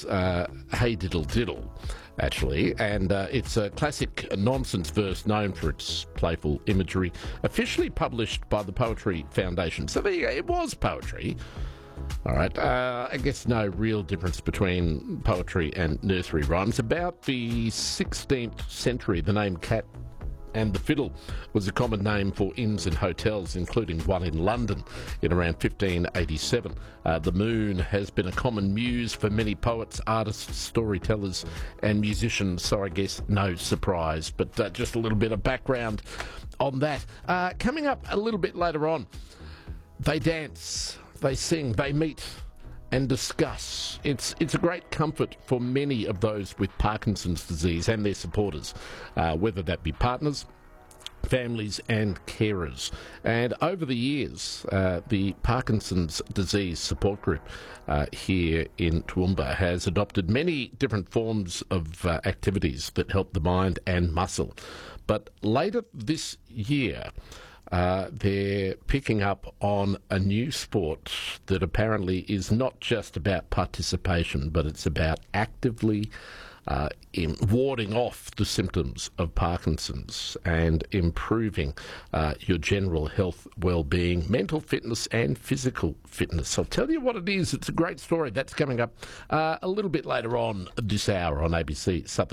is Hey Diddle Diddle, actually, and it's a classic nonsense verse known for its playful imagery, officially published by the Poetry Foundation. So there you go, it was poetry. All right, I guess no real difference between poetry and nursery rhymes. About the 16th century, the name Cat and the Fiddle was a common name for inns and hotels, including one in London in around 1587. The moon has been a common muse for many poets, artists, storytellers and musicians, so I guess no surprise, but just a little bit of background on that. Coming up a little bit later on, they dance, they sing, they meet and discuss. It's a great comfort for many of those with Parkinson's disease and their supporters, whether that be partners, families and carers. And over the years, the Parkinson's Disease Support Group here in Toowoomba has adopted many different forms of activities that help the mind and muscle. But later this year, they're picking up on a new sport that apparently is not just about participation, but it's about actively warding off the symptoms of Parkinson's and improving your general health, well-being, mental fitness and physical fitness. I'll tell you what it is. It's a great story. That's coming up a little bit later on this hour on ABC Southern